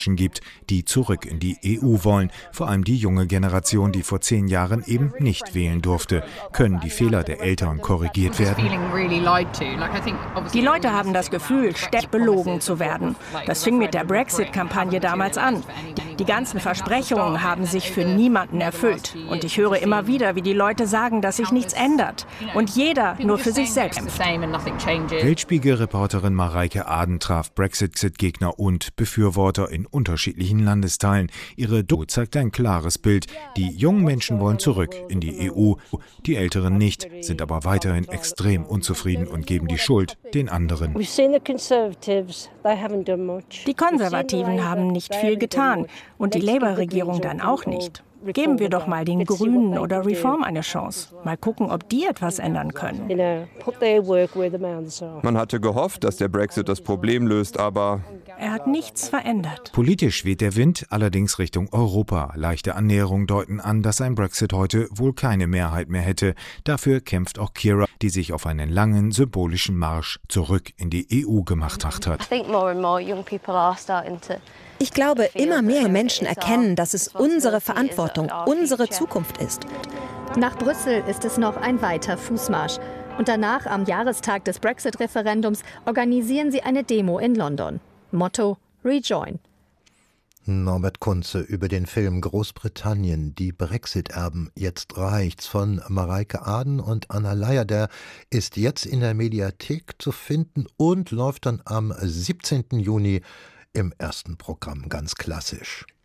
gibt, die zurück in die EU wollen. Vor allem die junge Generation, die vor 10 Jahren eben nicht wählen durfte. Können die Fehler der Eltern korrigiert werden? Die Leute haben das Gefühl, ständig belogen zu werden. Das fing mit der Brexit-Kampagne damals an. Die ganzen Versprechungen haben sich für niemanden erfüllt. Und ich höre immer wieder, wie die Leute sagen, dass sich nichts ändert. Und jeder nur für sich selbst kämpft. Weltspiegel-Reporterin Mareike Aden traf Brexit-Gegner und Befürworter in unterschiedlichen Landesteilen. Ihre Doku zeigt ein klares Bild. Die jungen Menschen wollen zurück in die EU, die Älteren nicht, sind aber weiterhin extrem unzufrieden und geben die Schuld den anderen. Die Konservativen haben nicht viel getan und die Labour-Regierung dann auch nicht. Geben wir doch mal den Grünen oder Reform eine Chance. Mal gucken, ob die etwas ändern können. Man hatte gehofft, dass der Brexit das Problem löst, aber er hat nichts verändert. Politisch weht der Wind allerdings Richtung Europa. Leichte Annäherungen deuten an, dass ein Brexit heute wohl keine Mehrheit mehr hätte. Dafür kämpft auch Keira, die sich auf einen langen symbolischen Marsch zurück in die EU gemacht hat. Ich glaube, immer mehr Menschen erkennen, dass es unsere Verantwortung, unsere Zukunft ist. Nach Brüssel ist es noch ein weiter Fußmarsch. Und danach, am Jahrestag des Brexit-Referendums, organisieren sie eine Demo in London. Motto: Rejoin. Norbert Kunze über den Film Großbritannien, die Brexit-Erben, jetzt reicht's, von Mareike Aden und Anna Leier. Der ist jetzt in der Mediathek zu finden und läuft dann am 17. Juni im ersten Programm ganz klassisch.